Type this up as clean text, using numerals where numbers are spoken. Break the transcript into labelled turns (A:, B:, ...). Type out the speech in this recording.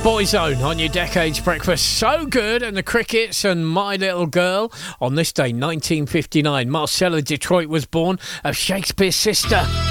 A: Boyzone on your Decades Breakfast. So good. And the Crickets and My Little Girl. On this day, 1959, Marcella Detroit was born, of Shakespeare's sister.